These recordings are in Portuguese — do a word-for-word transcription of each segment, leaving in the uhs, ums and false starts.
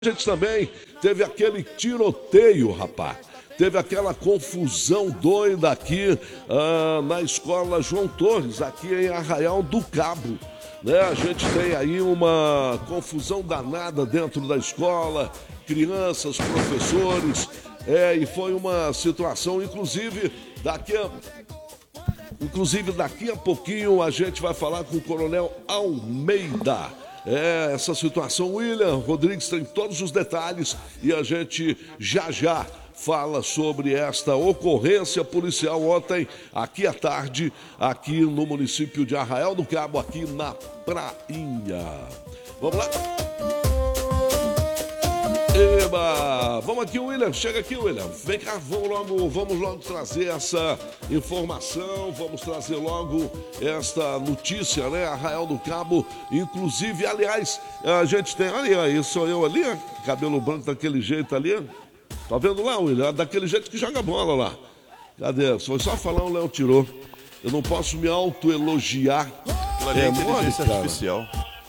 A gente também teve aquele tiroteio, rapaz. Teve aquela confusão doida aqui uh, na escola João Torres, aqui em Arraial do Cabo. Né? A gente tem aí uma confusão danada dentro da escola, crianças, professores, é, e foi uma situação, inclusive, daqui a, inclusive daqui a pouquinho a gente vai falar com o Coronel Almeida. É, essa situação, William Rodrigues tem todos os detalhes e a gente já já fala sobre esta ocorrência policial ontem, aqui à tarde, aqui no município de Arraial do Cabo, aqui na Prainha. Vamos lá? Eba! Vamos aqui, William. Chega aqui, William. Vem cá, vamos logo, vamos logo trazer essa informação, vamos trazer logo esta notícia, né? Arraial do Cabo, inclusive, aliás, a gente tem, olha aí, sou eu ali, cabelo branco daquele jeito ali. Tá vendo lá, William? Daquele jeito que joga bola lá. Cadê? Foi só falar, o Léo tirou. Eu não posso me autoelogiar. É, é inteligência artificial.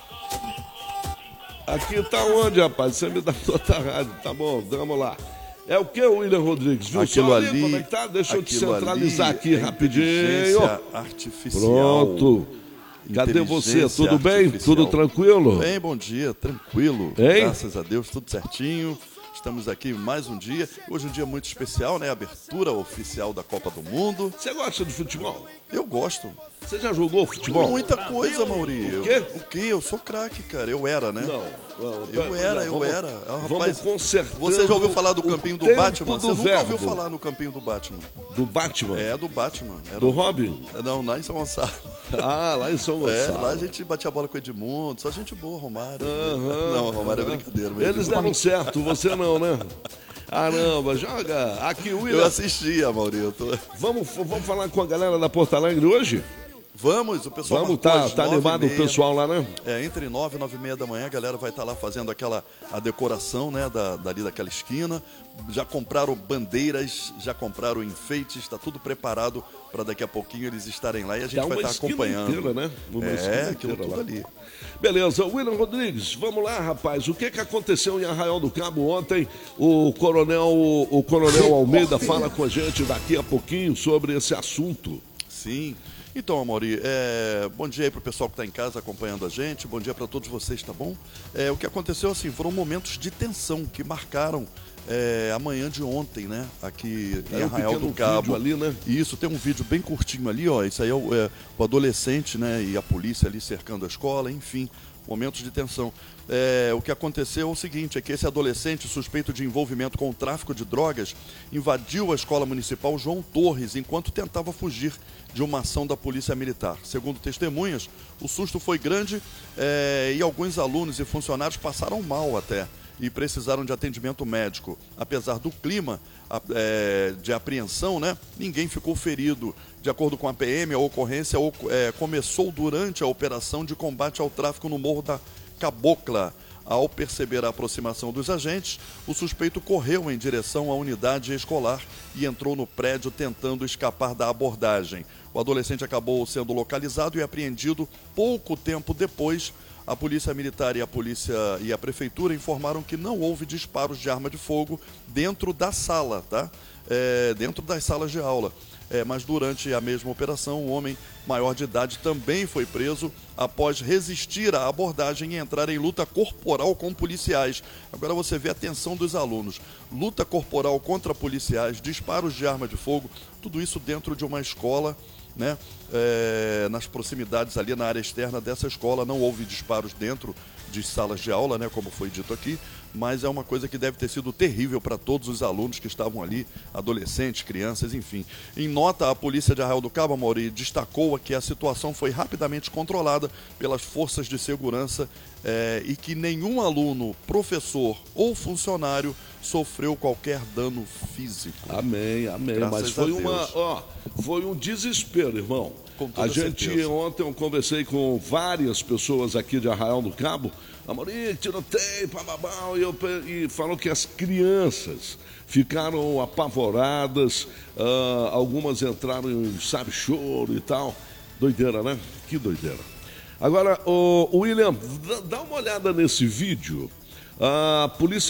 Aqui tá onde, rapaz? Você me dá toda a rádio. Tá bom, vamos lá. É o que, William Rodrigues? Viu? Aquilo Só ali, ali, como é que tá? Deixa eu te centralizar ali aqui é rapidinho. Inteligência artificial. Pronto. Cadê você? Tudo bem? Tudo tranquilo? Bem, bom dia, tranquilo. Hein? Graças a Deus, tudo certinho. Estamos aqui mais um dia. Hoje é um dia muito especial, né? Abertura oficial da Copa do Mundo. Você gosta de futebol? Eu gosto. Você já jogou futebol? Muita coisa, Mauri. O quê? O quê? Eu sou craque, cara. Eu era, né? Não. não eu era, eu vamos, era. Vamos Rapaz, consertando. Você já ouviu falar do campinho do Batman? Do você nunca verbo. ouviu falar no campinho do Batman? Do Batman? É, do Batman. Era do um... Robin? Não, lá em São Gonçalo. Ah, lá em São Gonçalo. É, lá a gente batia a bola com o Edmundo, só gente boa, Romário. Uhum, não, Romário uhum. é brincadeira. Mesmo. Eles deram certo, você não, né? Caramba, joga aqui o William. Eu assistia, Maurício. Tô... Vamos, vamos falar com a galera da Porto Alegre hoje? Vamos, o pessoal Vamos, tá, tá animado o pessoal lá, né? É, entre nove e nove e meia da manhã a galera vai estar tá lá fazendo aquela a decoração, né, da, dali daquela esquina. Já compraram bandeiras, já compraram enfeites, está tudo preparado para daqui a pouquinho eles estarem lá e a gente Dá vai estar tá acompanhando. Inteira, né? Uma é, aquilo tudo lá. Ali. Beleza, William Rodrigues, vamos lá, rapaz. O que que aconteceu em Arraial do Cabo ontem? O coronel, o coronel Almeida fala com a gente daqui a pouquinho sobre esse assunto. Sim. Então, Amaury, é, bom dia aí para o pessoal que está em casa acompanhando a gente, bom dia para todos vocês, tá bom? É, o que aconteceu, assim, foram momentos de tensão que marcaram é, a manhã de ontem, né, aqui em é Arraial um do Cabo. Ali, né? Isso, tem um vídeo bem curtinho ali, ó, isso aí é o, é o adolescente, né, e a polícia ali cercando a escola, enfim, momentos de tensão. É, o que aconteceu é o seguinte, é que esse adolescente suspeito de envolvimento com o tráfico de drogas invadiu a escola municipal João Torres enquanto tentava fugir de uma ação da polícia militar. Segundo testemunhas, o susto foi grande é, e alguns alunos e funcionários passaram mal até e precisaram de atendimento médico. Apesar do clima é, de apreensão, né, ninguém ficou ferido. De acordo com a P M, a ocorrência é, começou durante a operação de combate ao tráfico no Morro da Cabocla. Ao perceber a aproximação dos agentes, o suspeito correu em direção à unidade escolar e entrou no prédio tentando escapar da abordagem. O adolescente acabou sendo localizado e apreendido pouco tempo depois. A Polícia Militar e a Polícia e a Prefeitura informaram que não houve disparos de arma de fogo dentro da sala, tá? É, dentro das salas de aula. É, mas durante a mesma operação, um homem maior de idade também foi preso após resistir à abordagem e entrar em luta corporal com policiais. Agora você vê a tensão dos alunos. Luta corporal contra policiais, disparos de arma de fogo, tudo isso dentro de uma escola, né? É, nas proximidades ali na área externa dessa escola. Não houve disparos dentro de salas de aula, né, como foi dito aqui, mas é uma coisa que deve ter sido terrível para todos os alunos que estavam ali, adolescentes, crianças, enfim. Em nota, a polícia de Arraial do Cabo, Amaury, destacou que a situação foi rapidamente controlada pelas forças de segurança é, e que nenhum aluno, professor ou funcionário sofreu qualquer dano físico. Amém, amém. Graças mas foi a uma, Deus. ó, foi um desespero, irmão. A gente, certeza. ontem eu conversei com várias pessoas aqui de Arraial do Cabo, Amaury, tiroteio, bababau, e, eu, e falou que as crianças ficaram apavoradas, uh, algumas entraram em, sabe, choro e tal. Doideira, né? Que doideira. Agora, o William, dá uma olhada nesse vídeo. A polícia